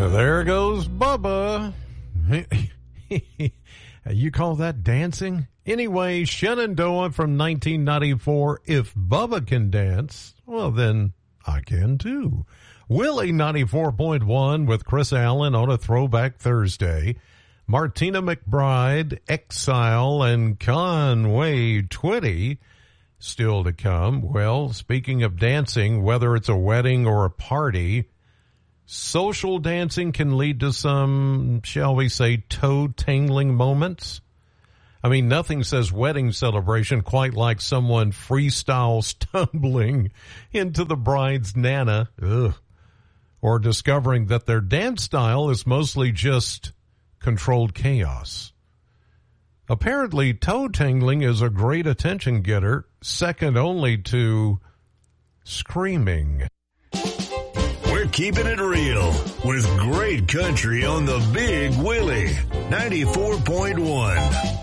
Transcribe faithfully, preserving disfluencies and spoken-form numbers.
There goes Bubba. You call that dancing? Anyway, Shenandoah from nineteen ninety-four. If Bubba can dance, well, then I can too. Willie ninety-four point one with Chris Allen on a Throwback Thursday. Martina McBride, Exile, and Conway Twitty still to come. Well, speaking of dancing, whether it's a wedding or a party, social dancing can lead to some, shall we say, toe-tangling moments. I mean, nothing says wedding celebration quite like someone freestyle stumbling into the bride's nana, ugh, or discovering that their dance style is mostly just controlled chaos. Apparently, toe-tangling is a great attention getter, second only to screaming. We're keeping it real with great country on the Big Willie ninety-four point one.